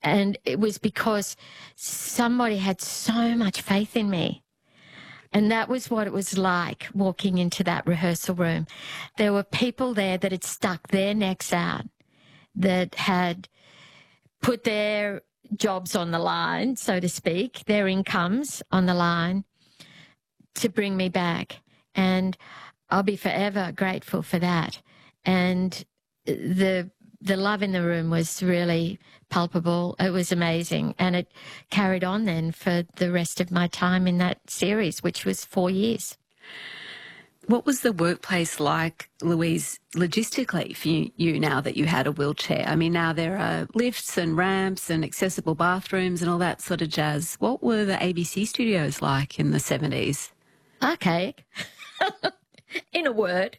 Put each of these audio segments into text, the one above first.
And it was because somebody had so much faith in me. And that was what it was like walking into that rehearsal room. There were people there that had stuck their necks out, that had put their jobs on the line, so to speak, their incomes on the line to bring me back. And I'll be forever grateful for that. And the love in the room was really palpable. It was amazing. And it carried on then for the rest of my time in that series, which was 4 years. What was the workplace like, Louise, logistically for you now that you had a wheelchair? I mean, now there are lifts and ramps and accessible bathrooms and all that sort of jazz. What were the ABC studios like in the 70s? Archaic. In a word.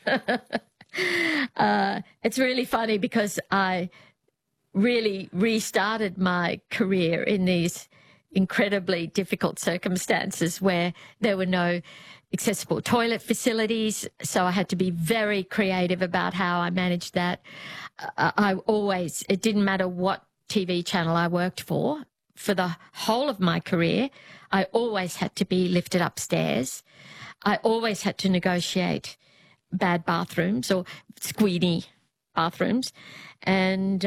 It's really funny because I really restarted my career in these incredibly difficult circumstances where there were no accessible toilet facilities. So I had to be very creative about how I managed that. It didn't matter what TV channel I worked for the whole of my career, I always had to be lifted upstairs. I always had to negotiate bad bathrooms or squeamy bathrooms. And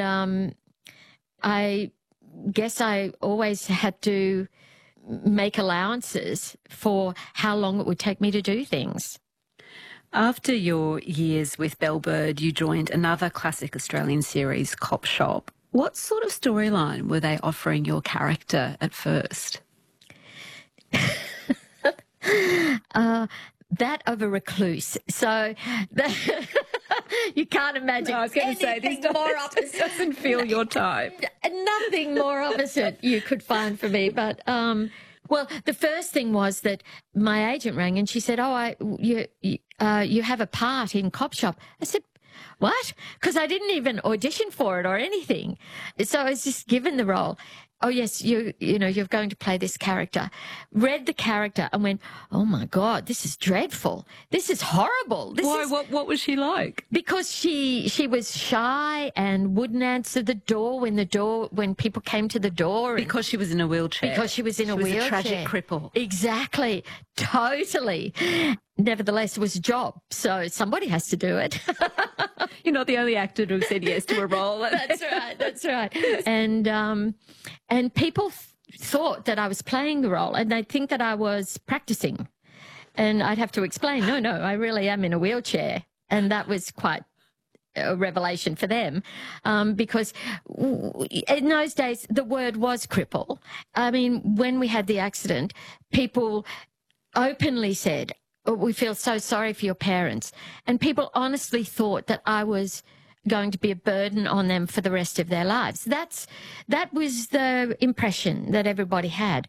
I guess I always had to make allowances for how long it would take me to do things. After your years with Belle Bird, you joined another classic Australian series, Cop Shop. What sort of storyline were they offering your character at first? That of a recluse. So you can't imagine. No, I was going to say, this doesn't feel your type. Nothing more opposite you could find for me. But, well, the first thing was that my agent rang and she said, you have a part in Cop Shop. I said, what? Because I didn't even audition for it or anything. So I was just given the role. Oh, yes, you're going to play this character. Read the character and went, oh, my God, this is dreadful. This is horrible. Why? What was she like? Because she was shy and wouldn't answer the door when people came to the door. Because she was in a wheelchair. Because she was in a wheelchair. She was a tragic cripple. Exactly. Totally. Nevertheless, it was a job, so somebody has to do it. You're not the only actor who said yes to a role. That's right. And people thought that I was playing the role, and they'd think that I was practicing. And I'd have to explain, no, I really am in a wheelchair. And that was quite a revelation for them, because in those days, the word was cripple. I mean, when we had the accident, people openly said, oh, we feel so sorry for your parents. And people honestly thought that I was going to be a burden on them for the rest of their lives. That was the impression that everybody had.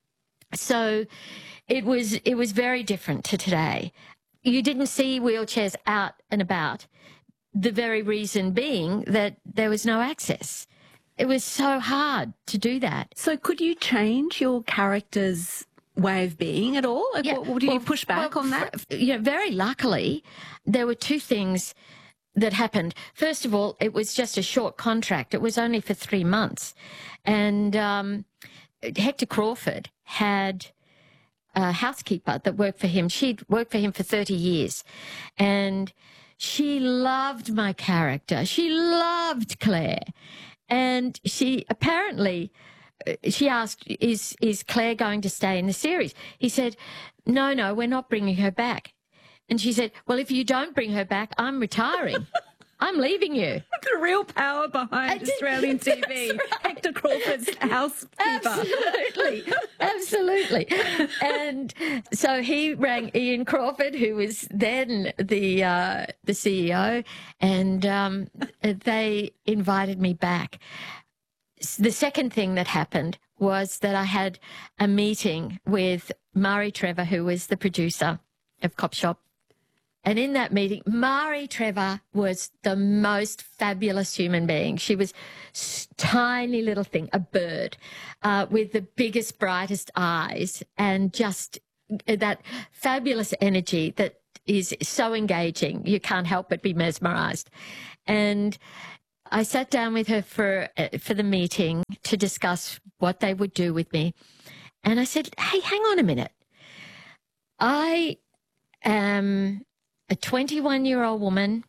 So it was very different to today. You didn't see wheelchairs out and about, the very reason being that there was no access. It was so hard to do that. So could you change your character's way of being at all? Yeah. Did you push back on that? Very luckily, there were two things that happened. First of all, it was just a short contract. It was only for 3 months. And Hector Crawford had a housekeeper that worked for him. She'd worked for him for 30 years. And she loved my character. She loved Claire. And she apparently... She asked, is Claire going to stay in the series? He said, no, we're not bringing her back. And she said, well, if you don't bring her back, I'm retiring. I'm leaving you. The real power behind Australian TV. Right. Hector Crawford's housekeeper. Absolutely. And so he rang Ian Crawford, who was then the CEO, and they invited me back. The second thing that happened was that I had a meeting with Mari Trevor, who was the producer of Cop Shop. And in that meeting, Mari Trevor was the most fabulous human being. She was tiny little thing, a bird, with the biggest, brightest eyes, and just that fabulous energy that is so engaging. You can't help but be mesmerized. And I sat down with her for the meeting to discuss what they would do with me. And I said, hey, hang on a minute. I am a 21-year-old woman.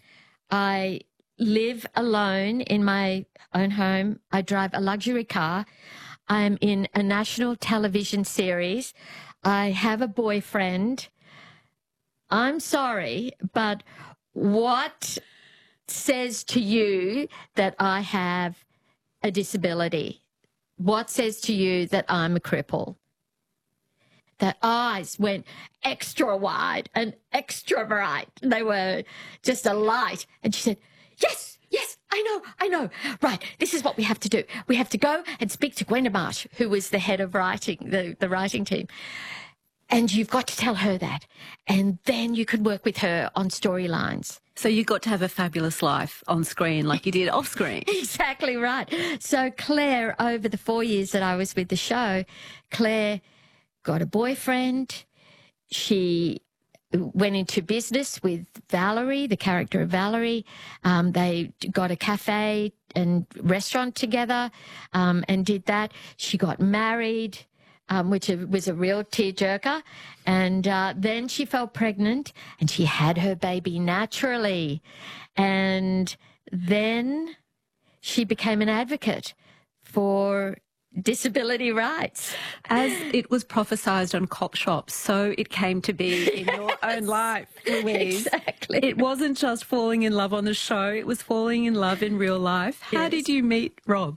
I live alone in my own home. I drive a luxury car. I'm in a national television series. I have a boyfriend. I'm sorry, but what says to you that I have a disability? What says to you that I'm a cripple? Their eyes went extra wide and extra bright. They were just a light. And she said, yes, I know. Right, this is what we have to do. We have to go and speak to Gwenda Marsh, who was the head of writing, the writing team. And you've got to tell her that. And then you could work with her on storylines. So you got to have a fabulous life on screen like you did off screen. Exactly right. So Claire, over the 4 years that I was with the show, Claire got a boyfriend. She went into business with Valerie, the character of Valerie. They got a cafe and restaurant together and did that. She got married, which was a real tearjerker. And then she fell pregnant and she had her baby naturally. And then she became an advocate for disability rights. As it was prophesied on Cop Shop, so it came to be in your own life, Louise. Exactly. It wasn't just falling in love on the show, it was falling in love in real life. How Yes. did you meet Rob?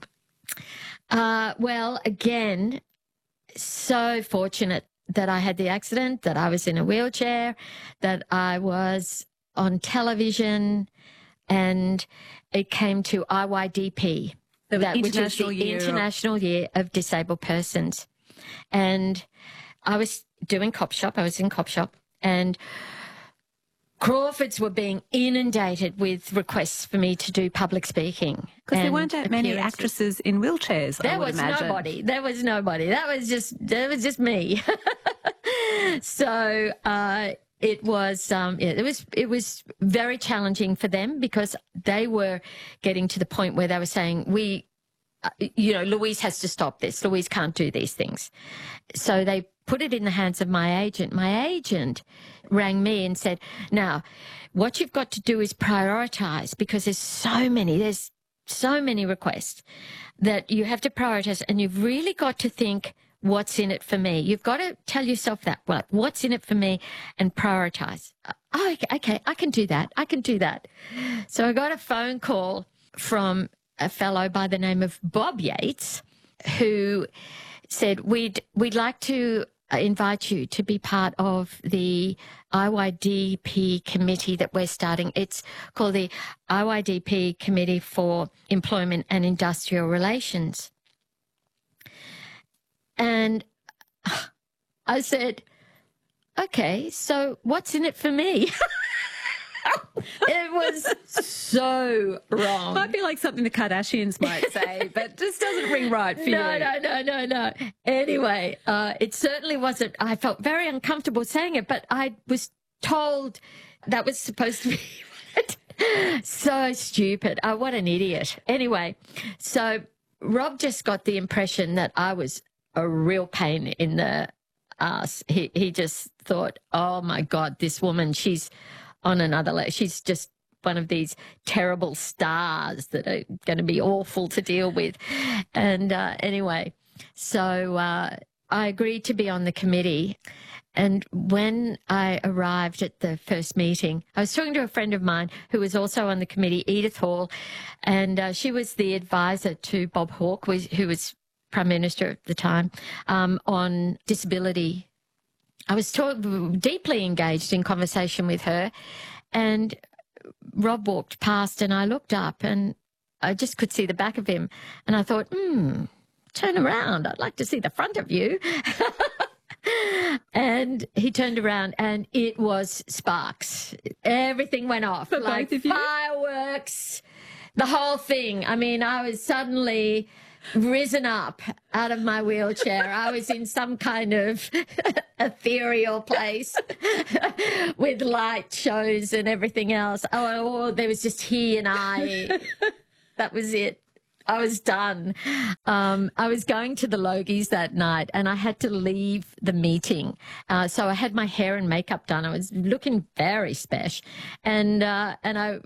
Well, again, so fortunate that I had the accident, that I was in a wheelchair, that I was on television, and it came to IYDP. The Which is the International Year of Disabled Persons. And I was doing Cop Shop. I was in Cop Shop. And Crawfords were being inundated with requests for me to do public speaking. Because there weren't and that many appearances. actresses in wheelchairs, I There would was imagine. nobody. There was nobody. That was just me. So it was very challenging for them because they were getting to the point where they were saying, Louise has to stop this. Louise can't do these things. So they put it in the hands of my agent. My agent rang me and said, now, what you've got to do is prioritize because there's so many requests that you have to prioritize, and you've really got to think, what's in it for me? You've got to tell yourself that, well, what's in it for me, and prioritize. Oh, okay, I can do that. So I got a phone call from a fellow by the name of Bob Yates, who said, we'd like to invite you to be part of the IYDP committee that we're starting. It's called the IYDP Committee for Employment and Industrial Relations. And I said, okay, so what's in it for me? It was so wrong. Might be like something the Kardashians might say, but just doesn't ring right for you. No. Anyway, it certainly wasn't. I felt very uncomfortable saying it, but I was told that was supposed to be so stupid. Oh, what an idiot. Anyway, so Rob just got the impression that I was a real pain in the ass. He just thought, oh my God, this woman, she's on another level. She's just one of these terrible stars that are going to be awful to deal with. And anyway, so I agreed to be on the committee. And when I arrived at the first meeting, I was talking to a friend of mine who was also on the committee, Edith Hall, and she was the advisor to Bob Hawke, who was Prime Minister at the time, on disability. I was deeply engaged in conversation with her, and Rob walked past and I looked up and I just could see the back of him. And I thought, turn around. I'd like to see the front of you. And he turned around and it was sparks. Everything went off. For like both of you? Fireworks, the whole thing. I mean, I was suddenly risen up out of my wheelchair. I was in some kind of ethereal place with light shows and everything else. Oh, there was just he and I That was it. I was done. I was going to the Logies that night and I had to leave the meeting. So I had my hair and makeup done. I was looking very special. And I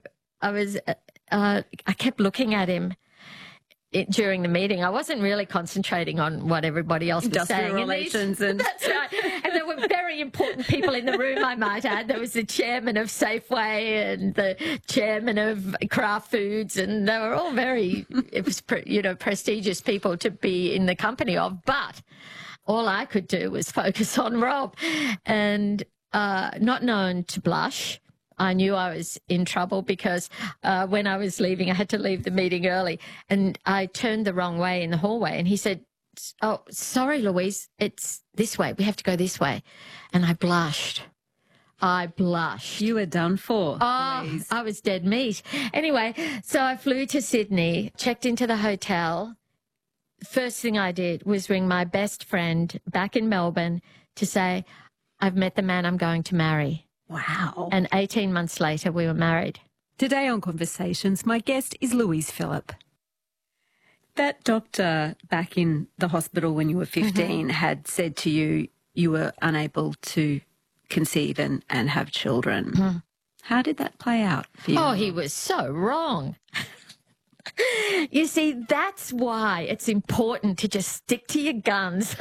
kept looking at him during the meeting. I wasn't really concentrating on what everybody else was saying. Relations and that's right. And there were very important people in the room, I might add. There was the chairman of Safeway and the chairman of Kraft Foods, and they were all very, it was, prestigious people to be in the company of. But all I could do was focus on Rob, and not known to blush. I knew I was in trouble because when I was leaving, I had to leave the meeting early, and I turned the wrong way in the hallway, and he said, "Oh, sorry, Louise, it's this way. We have to go this way." And I blushed. You were done for, Louise. I was dead meat. Anyway, so I flew to Sydney, checked into the hotel. First thing I did was ring my best friend back in Melbourne to say, "I've met the man I'm going to marry." Wow. And 18 months later, we were married. Today on Conversations, my guest is Louise Phillip. That doctor back in the hospital when you were 15 had said to you, you were unable to conceive and have children. How did that play out for you? Oh, he was so wrong. You see, that's why it's important to just stick to your guns.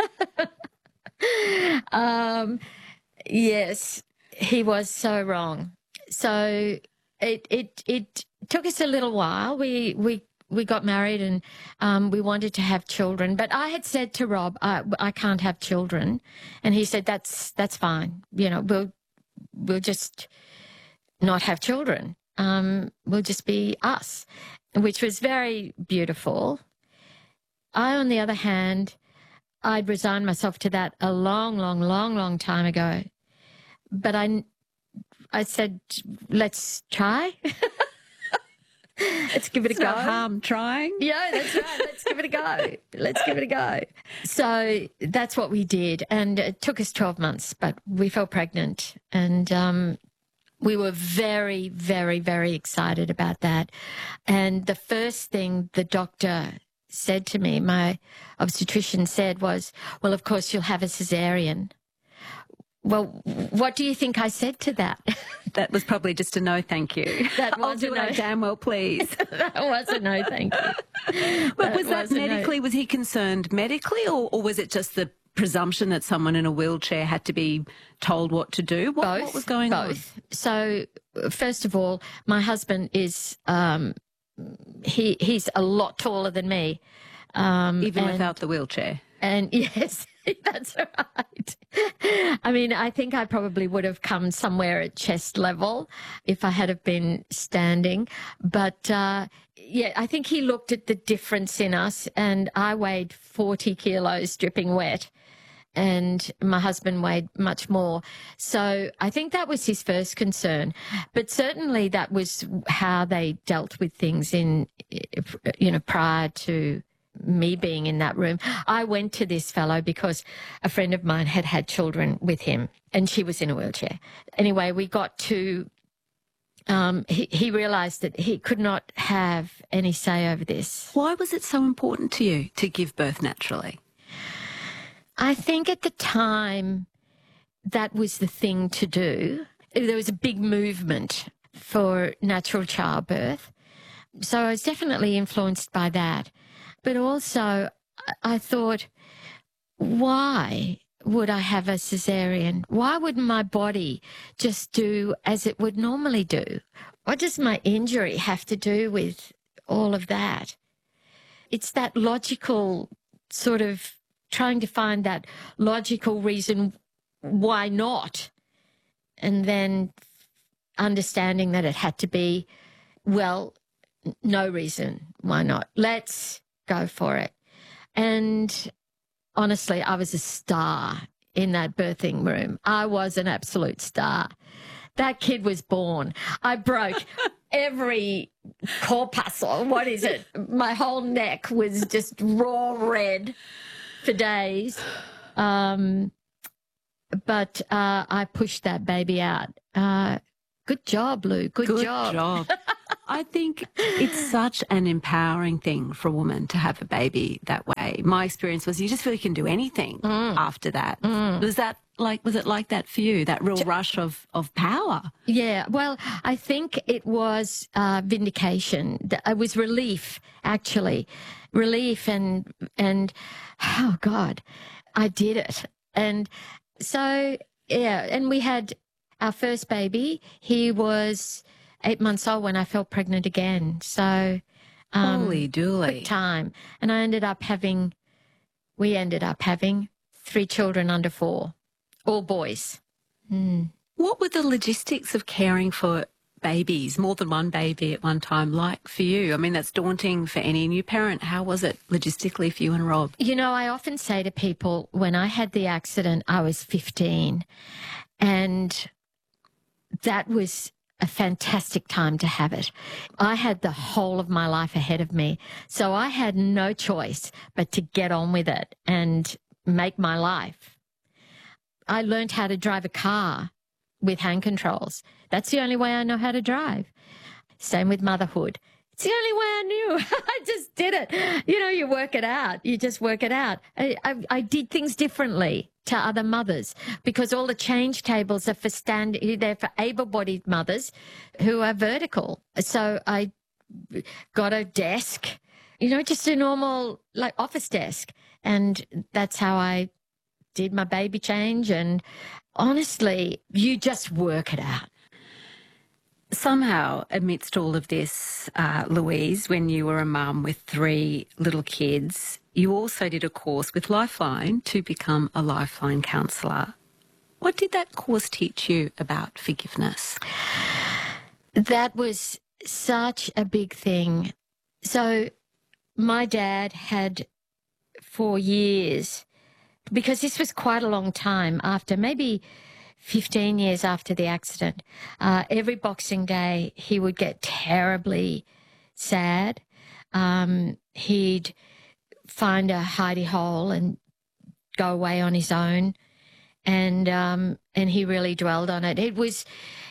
Yes. He was so wrong. So it took us a little while. We got married and we wanted to have children. But I had said to Rob, I can't have children, and he said that's fine. We'll just not have children. We'll just be us, which was very beautiful. I, on the other hand, I'd resigned myself to that a long time ago. But I said, let's try. Let's give it a go. No harm trying. Yeah, that's right. Let's give it a go. So that's what we did. And it took us 12 months, but we fell pregnant. And we were very, very, very excited about that. And the first thing the doctor said to me, my obstetrician said, was, "Well, of course, you'll have a cesarean." Well, what do you think I said to that? That was probably just a no, thank you. That was I'll do it damn well, please. That was a no, thank you. But was that medically, was he concerned medically, or was it just the presumption that someone in a wheelchair had to be told what to do? What was going on? Both. So, first of all, my husband is, he's a lot taller than me. Even without the wheelchair? And yes, that's right. I mean, I think I probably would have come somewhere at chest level if I had have been standing. But yeah, I think he looked at the difference in us, and I weighed 40 kilos dripping wet, and my husband weighed much more. So I think that was his first concern. But certainly that was how they dealt with things prior to me being in that room. I went to this fellow because a friend of mine had had children with him, and she was in a wheelchair. Anyway, we got to, he realised that he could not have any say over this. Why was it so important to you to give birth naturally? I think at the time that was the thing to do. There was a big movement for natural childbirth. So I was definitely influenced by that. But also, I thought, why would I have a cesarean? Why wouldn't my body just do as it would normally do? What does my injury have to do with all of that? It's that logical sort of trying to find that logical reason why not, and then understanding that it had to be, well, no reason why not. Let's go for it. And honestly, I was a star in that birthing room. I was an absolute star. That kid was born. I broke every corpuscle. What is it? My whole neck was just raw red for days. But I pushed that baby out. Good job, Lou. Good job. I think it's such an empowering thing for a woman to have a baby that way. My experience was you just feel you can do anything after that. Was it like that for you, that real rush of power? Yeah, well, I think it was vindication. It was relief, actually. Relief and oh, God, I did it. And so, yeah, and we had our first baby. He was 8 months old when I fell pregnant again. So, Holy dooly. quick time. And we ended up having 3 children under 4, all boys. What were the logistics of caring for babies, more than one baby at one time, like for you? I mean, that's daunting for any new parent. How was it logistically for you and Rob? You know, I often say to people, when I had the accident, I was 15, and that was a fantastic time to have it. I had the whole of my life ahead of me, so I had no choice but to get on with it and make my life. I learned how to drive a car with hand controls. That's the only way I know how to drive. Same with motherhood. It's the only way I knew. I just did it. You know, you work it out. You just work it out. I did things differently to other mothers because all the change tables are they're for able-bodied mothers who are vertical. So I got a desk, you know, just a normal like office desk. And that's how I did my baby change. And honestly, you just work it out. Somehow, amidst all of this, Louise, when you were a mum with 3 little kids, you also did a course with Lifeline to become a Lifeline counsellor. What did that course teach you about forgiveness? That was such a big thing. So my dad had, for years, because this was quite a long time after, maybe 15 years after the accident, every Boxing Day he would get terribly sad. He'd find a hidey hole and go away on his own, and he really dwelled on it. It was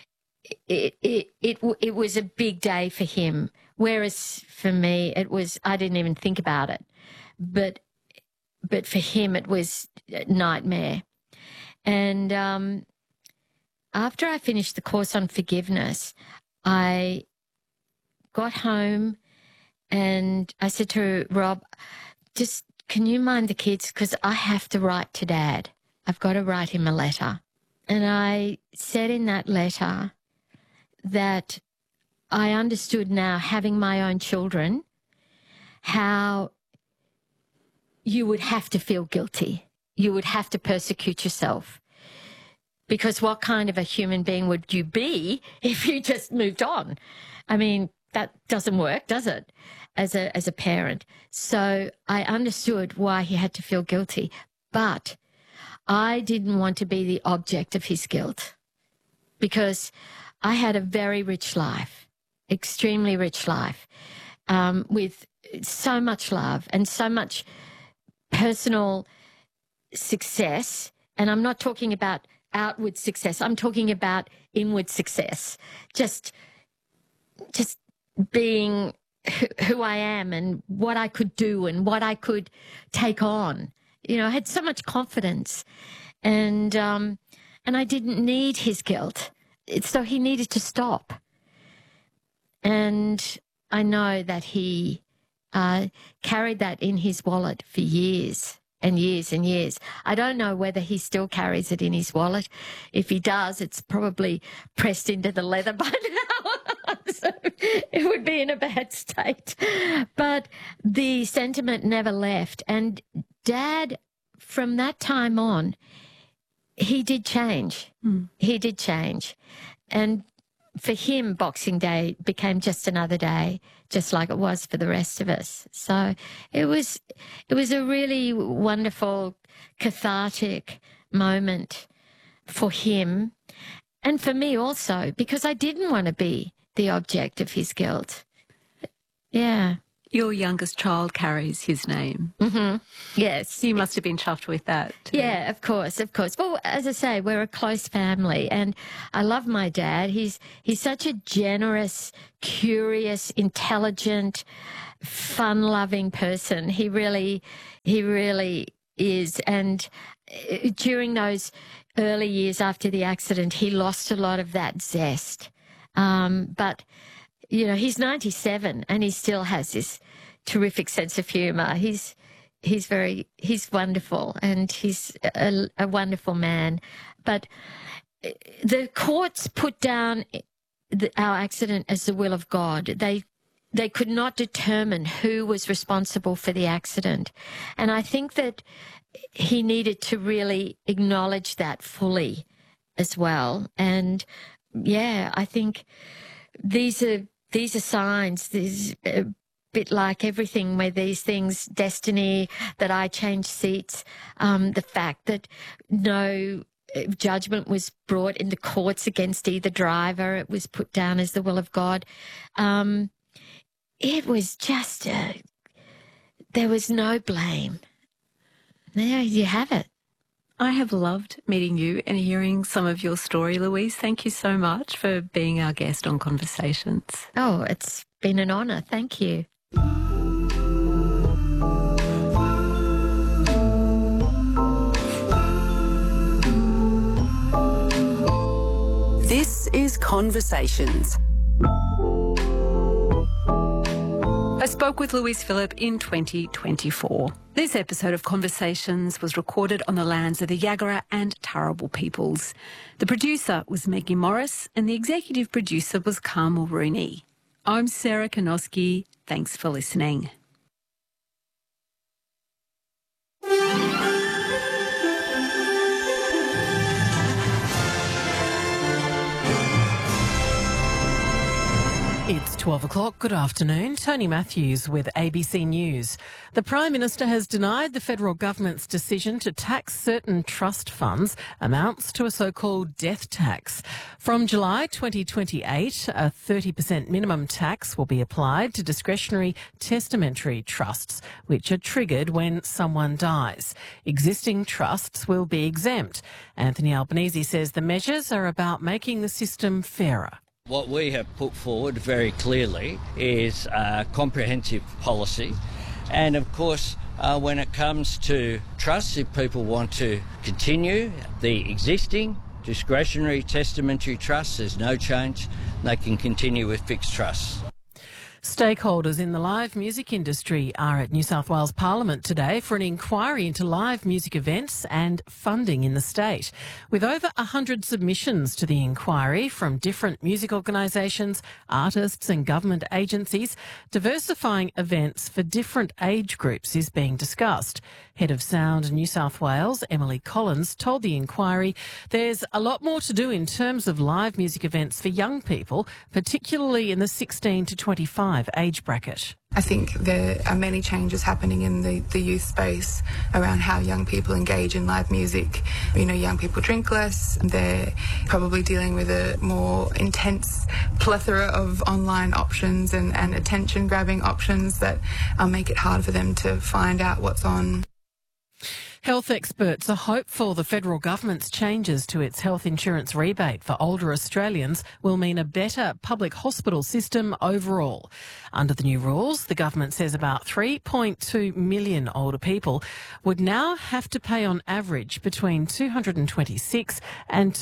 a big day for him, whereas for me I didn't even think about it, but for him it was a nightmare. And after I finished the course on forgiveness, I got home and I said to Rob, just, can you mind the kids? Because I have to write to Dad. I've got to write him a letter. And I said in that letter that I understood now, having my own children, how you would have to feel guilty. You would have to persecute yourself. Because what kind of a human being would you be if you just moved on? I mean, that doesn't work, does it, as a parent? So I understood why he had to feel guilty, but I didn't want to be the object of his guilt, because I had a very rich life, extremely rich life, with so much love and so much personal success. And I'm not talking about outward success. I'm talking about inward success. Just being who I am and what I could do and what I could take on. You know, I had so much confidence, and I didn't need his guilt. So he needed to stop. And I know that he carried that in his wallet for years and years and years. I don't know whether he still carries it in his wallet. If he does, it's probably pressed into the leather by now. So it would be in a bad state. But the sentiment never left. And Dad, from that time on, he did change. He did change. And for him, Boxing Day became just another day, just like it was for the rest of us. So it was a really wonderful, cathartic moment for him and for me also, because I didn't want to be the object of his guilt. Yeah. Your youngest child carries his name. Mm-hmm. Yes. You must have been chuffed with that too. Yeah, of course, of course. Well, as I say, we're a close family, and I love my dad. He's such a generous, curious, intelligent, fun-loving person. He really is. And during those early years after the accident, he lost a lot of that zest. But you know, he's 97 and he still has this terrific sense of humour. He's wonderful, and he's a wonderful man. But the courts put down our accident as the will of God. They could not determine who was responsible for the accident. And I think that he needed to really acknowledge that fully as well. And yeah, I think these are signs. There's a bit like everything where these things, destiny, that I changed seats, the fact that no judgment was brought in the courts against either driver. It was put down as the will of God. It was just, there was no blame. There you have it. I have loved meeting you and hearing some of your story, Louise. Thank you so much for being our guest on Conversations. Oh, it's been an honour. Thank you. This is Conversations. I spoke with Louise Phillip in 2024. This episode of Conversations was recorded on the lands of the Yagara and Turrbal peoples. The producer was Maggie Morris and the executive producer was Carmel Rooney. I'm Sarah Kanoski. Thanks for listening. It's 12 o'clock. Good afternoon. Tony Matthews with ABC News. The Prime Minister has denied the federal government's decision to tax certain trust funds amounts to a so-called death tax. From July 2028, a 30% minimum tax will be applied to discretionary testamentary trusts, which are triggered when someone dies. Existing trusts will be exempt. Anthony Albanese says the measures are about making the system fairer. What we have put forward very clearly is a comprehensive policy, and of course when it comes to trusts, if people want to continue the existing discretionary testamentary trusts, there's no change. They can continue with fixed trusts. Stakeholders in the live music industry are at New South Wales Parliament today for an inquiry into live music events and funding in the state. With over 100 submissions to the inquiry from different music organisations, artists and government agencies, diversifying events for different age groups is being discussed. Head of Sound New South Wales, Emily Collins, told the inquiry there's a lot more to do in terms of live music events for young people, particularly in the 16 to 25 age bracket. I think there are many changes happening in the youth space around how young people engage in live music. You know, young people drink less. They're probably dealing with a more intense plethora of online options and attention-grabbing options that make it hard for them to find out what's on. Health experts are hopeful the federal government's changes to its health insurance rebate for older Australians will mean a better public hospital system overall. Under the new rules, the government says about 3.2 million older people would now have to pay on average between $226 and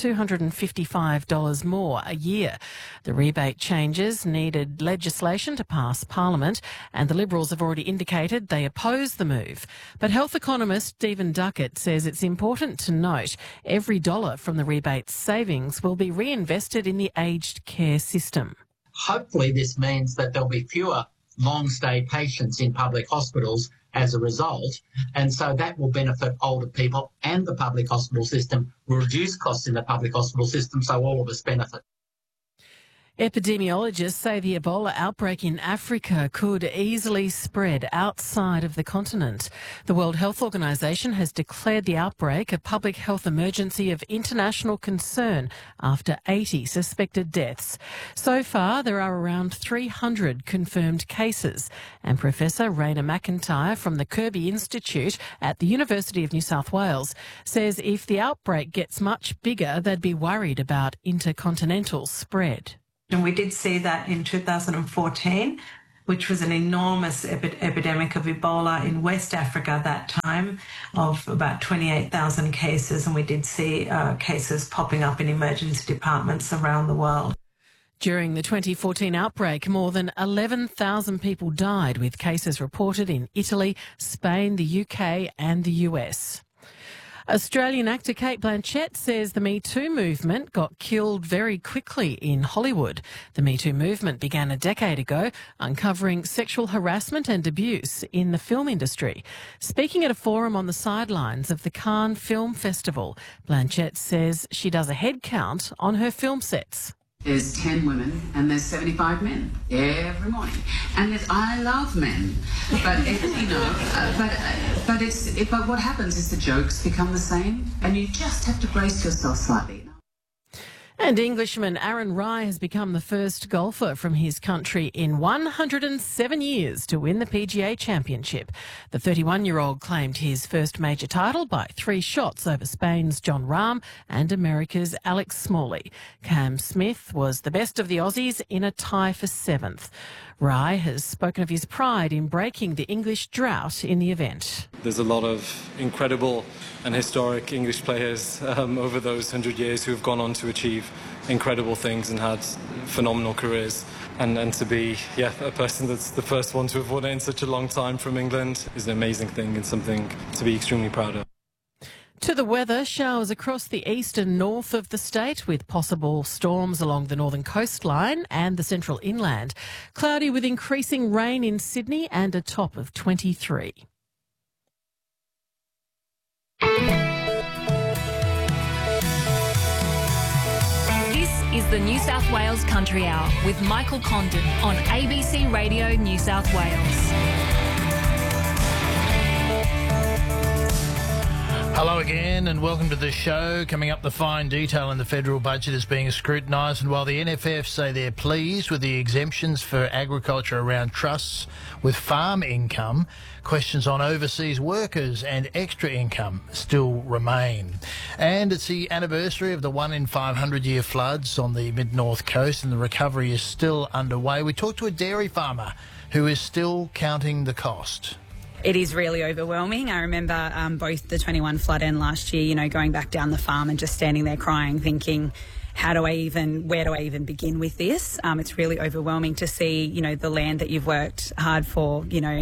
$255 more a year. The rebate changes needed legislation to pass Parliament, and the Liberals have already indicated they oppose the move. But health economist Stephen Duckett says it's important to note every dollar from the rebate savings will be reinvested in the aged care system. Hopefully this means that there'll be fewer long-stay patients in public hospitals as a result, and so that will benefit older people and the public hospital system, will reduce costs in the public hospital system, so all of us benefit. Epidemiologists say the Ebola outbreak in Africa could easily spread outside of the continent. The World Health Organization has declared the outbreak a public health emergency of international concern after 80 suspected deaths. So far, there are around 300 confirmed cases, and Professor Raina McIntyre from the Kirby Institute at the University of New South Wales says if the outbreak gets much bigger, they'd be worried about intercontinental spread. And we did see that in 2014, which was an enormous epidemic of Ebola in West Africa at that time, of about 28,000 cases. And we did see cases popping up in emergency departments around the world. During the 2014 outbreak, more than 11,000 people died, with cases reported in Italy, Spain, the UK and the US. Australian actor Cate Blanchett says the Me Too movement got killed very quickly in Hollywood. The Me Too movement began a decade ago, uncovering sexual harassment and abuse in the film industry. Speaking at a forum on the sidelines of the Cannes Film Festival, Blanchett says she does a head count on her film sets. There's 10 women and there's 75 men every morning, and I love men, but but what happens is the jokes become the same, and you just have to brace yourself slightly. And Englishman Aaron Rai has become the first golfer from his country in 107 years to win the PGA Championship. The 31-year-old claimed his first major title by 3 shots over Spain's Jon Rahm and America's Alex Smalley. Cam Smith was the best of the Aussies in a tie for 7th. Rai has spoken of his pride in breaking the English drought in the event. There's a lot of incredible and historic English players over those 100 years who have gone on to achieve incredible things and had phenomenal careers. And to be a person that's the first one to have won it in such a long time from England is an amazing thing and something to be extremely proud of. To the weather, showers across the east and north of the state with possible storms along the northern coastline and the central inland. Cloudy with increasing rain in Sydney and a top of 23. This is the New South Wales Country Hour with Michael Condon on ABC Radio New South Wales. Hello again and welcome to the show. Coming up, the fine detail in the federal budget is being scrutinised, and while the NFF say they're pleased with the exemptions for agriculture around trusts with farm income, questions on overseas workers and extra income still remain. And it's the anniversary of the 1 in 500 year floods on the mid-north coast, and the recovery is still underway. We talked to a dairy farmer who is still counting the cost. It is really overwhelming. I remember both the 21 flood and last year, going back down the farm and just standing there crying, thinking, where do I even begin with this? It's really overwhelming to see, the land that you've worked hard for,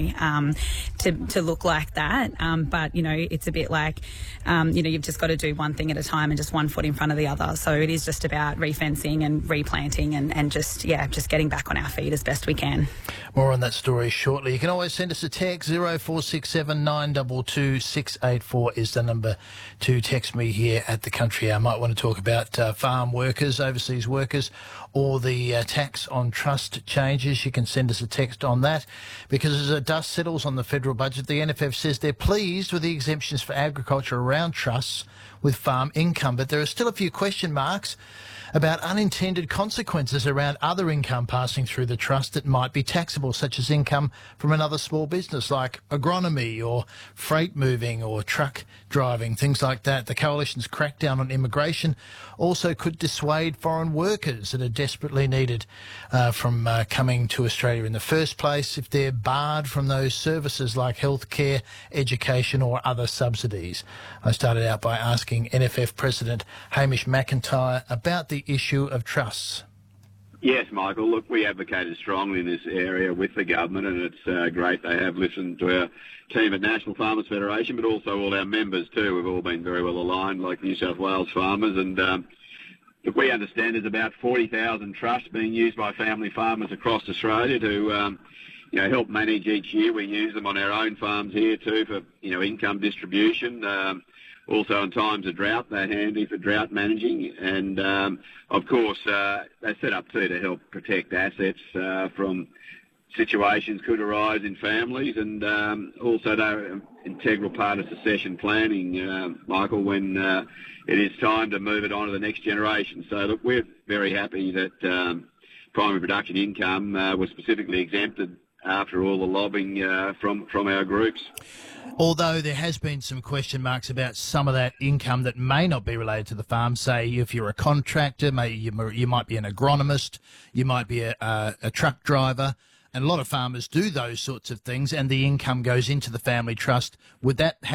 to look like that. But, it's a bit like, you've just got to do one thing at a time and just one foot in front of the other. So it is just about refencing and replanting and just getting back on our feet as best we can. More on that story shortly. You can always send us a text. 0467 922 684 is the number to text me here at the Country Hour. I might want to talk about farm workers, overseas workers, or the tax on trust changes. You can send us a text on that, because as the dust settles on the federal budget, the NFF says they're pleased with the exemptions for agriculture around trusts with farm income, but there are still a few question marks about unintended consequences around other income passing through the trust that might be taxable, such as income from another small business like agronomy or freight moving or truck driving, things like that. The Coalition's crackdown on immigration also could dissuade foreign workers that are desperately needed from coming to Australia in the first place if they're barred from those services like healthcare, education or other subsidies. I started out by asking NFF President Hamish McIntyre about the issue of trusts. Yes, Michael. Look, we advocated strongly in this area with the government, and it's great they have listened to our team at National Farmers Federation, but also all our members too. We've all been very well aligned, like New South Wales farmers, and look, we understand there's about 40,000 trusts being used by family farmers across Australia to help manage each year. We use them on our own farms here too for, income distribution. Also in times of drought, they're handy for drought managing. And, of course, they're set up too to help protect assets from situations could arise in families. And also they're an integral part of succession planning, Michael, when it is time to move it on to the next generation. So, look, we're very happy that primary production income was specifically exempted after all the lobbying from our groups. Although there has been some question marks about some of that income that may not be related to the farm. Say, if you're a contractor, maybe you might be an agronomist, you might be a truck driver, and a lot of farmers do those sorts of things, and the income goes into the family trust. Would that